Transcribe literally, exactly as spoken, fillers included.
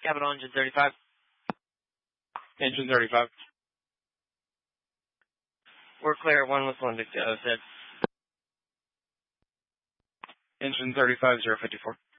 Capital Engine thirty-five. Engine thirty-five. We're clear at one with one to go, Sid. Engine thirty-five, zero fifty-four.